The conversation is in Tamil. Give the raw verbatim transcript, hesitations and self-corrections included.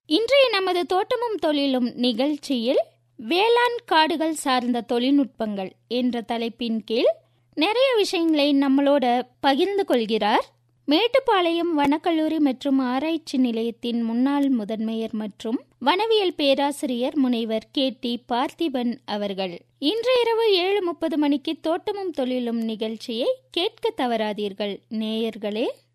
இன்றைய நமது தோட்டமும் தொழிலும் நிகழ்ச்சியில் வேளாண் காடுகள் சார்ந்த தொழில்நுட்பங்கள் என்ற தலைப்பின் கீழ் நிறைய விஷயங்களை நம்மளோட பகிர்ந்து கொள்கிறார் மேட்டுப்பாளையம் வனக்கல்லூரி மற்றும் ஆராய்ச்சி நிலையத்தின் முன்னாள் முதன்மையர் மற்றும் வனவியல் பேராசிரியர் முனைவர் கே டி பார்த்திபன் அவர்கள். இன்று இரவு ஏழு முப்பது மணிக்கு தோட்டமும் தொழிலும் நிகழ்ச்சியை கேட்க தவறாதீர்கள் நேயர்களே.